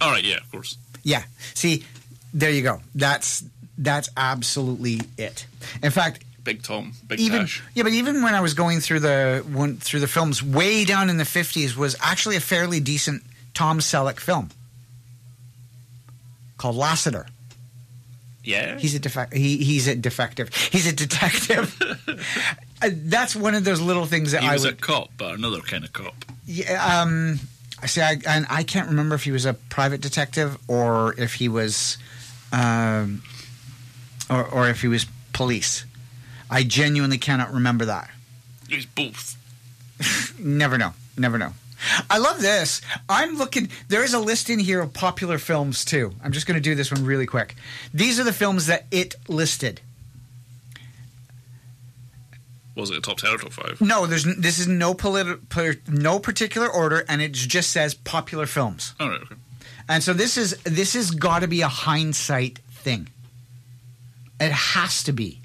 All right, yeah, of course. Yeah. See, there you go. That's absolutely it. In fact, Big Tom, big even cash. yeah, but even when I was going through the films, way down in the 50s was actually a fairly decent Tom Selleck film called Lassiter. Yeah, He's a detective. That's one of those little things that he was a cop, but another kind of cop. Yeah. See, I can't remember if he was a private detective or if he was, or if he was police. I genuinely cannot remember that. He's both. Never know. I love this. I'm looking. There is a list in here of popular films too. I'm just going to do this one really quick. These are the films that it listed. Was it a top 10 or top 5? No, this is no particular order, and it just says popular films. All right, okay. And so this has got to be a hindsight thing. It has to be.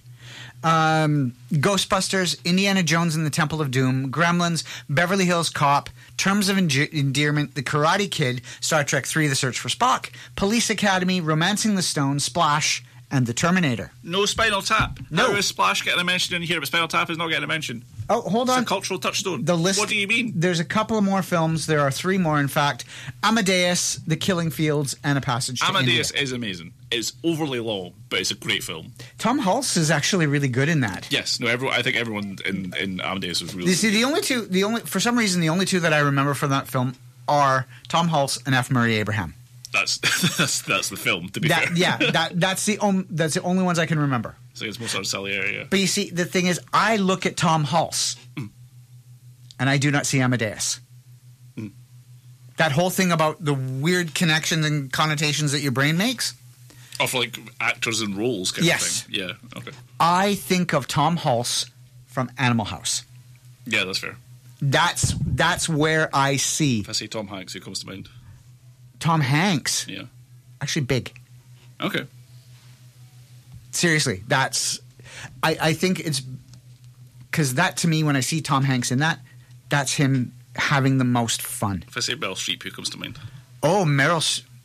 Ghostbusters, Indiana Jones and the Temple of Doom, Gremlins, Beverly Hills Cop, Terms of Endearment, The Karate Kid, Star Trek III, The Search for Spock, Police Academy, Romancing the Stone, Splash, and The Terminator. No Spinal Tap. No. How is Splash getting a mention in here, but Spinal Tap is not getting a mention? Oh, hold on. It's a cultural touchstone. The list, what do you mean? There's a couple of more films. There are 3 more, in fact. Amadeus, The Killing Fields, and A Passage to Amadeus India. is amazing. It's overly long, but it's a great film. Tom Hulse is actually really good in that. Yes. No, I think everyone in Amadeus was really You see, for some reason, the only 2 that I remember from that film are Tom Hulse and F. Murray Abraham. That's the film, to be fair. Yeah, that's the only ones I can remember. So it's Mozart Salieri, yeah. But you see, the thing is, I look at Tom Hulse, and I do not see Amadeus. That whole thing about the weird connections and connotations that your brain makes. Oh, for like actors and roles kind of thing. Yeah, okay. I think of Tom Hulse from Animal House. Yeah, that's fair. That's where I see If I say Tom Hanks, who comes to mind? Tom Hanks. Yeah. Actually big. Okay. Seriously, I think it's because that, to me, when I see Tom Hanks in that, that's him having the most fun. If I say Meryl Streep, who comes to mind? Oh, Meryl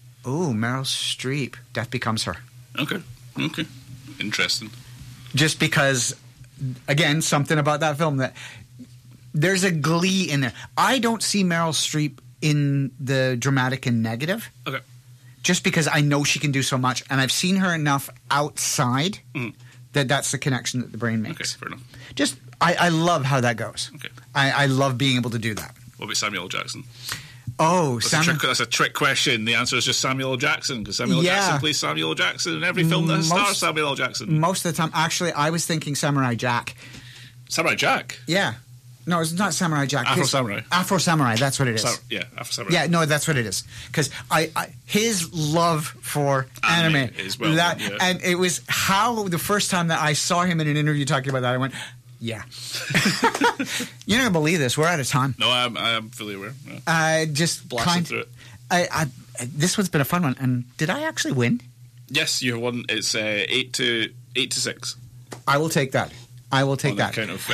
Streep. Death Becomes Her. Okay. Interesting. Just because, again, something about that film that there's a glee in there. I don't see Meryl Streep in the dramatic and negative. Okay. Just because I know she can do so much, and I've seen her enough outside that's the connection that the brain makes. Okay, fair enough. Just, I love how that goes. Okay. I love being able to do that. What about Samuel L. Jackson? Oh, That's a trick question. The answer is just Samuel L. Jackson, because Samuel L. Jackson plays Samuel L. Jackson in every film that stars Samuel L. Jackson. Most of the time. Actually, I was thinking Samurai Jack. Samurai Jack? Yeah. No, it's not Samurai Jack. Afro Samurai. Afro Samurai, that's what it is. Afro Samurai. Yeah, no, that's what it is. Because his love for anime is well that, done, yeah. and it was how the first time that I saw him in an interview talking about that, I went, yeah. You're not going to believe this. We're out of time. No, I'm fully aware. Yeah. Just blasting through it. This one's been a fun one. And did I actually win? Yes, you have won. It's 8 to 6. I will take that. I will take that. Kind of.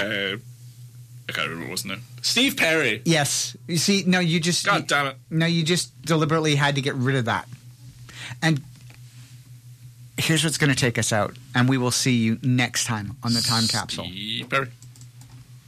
I can't remember what it was now. Steve Perry. Yes. You see, no, you just... God damn it. No, you just deliberately had to get rid of that. And here's what's going to take us out. And we will see you next time on the Time Capsule. Steve Perry.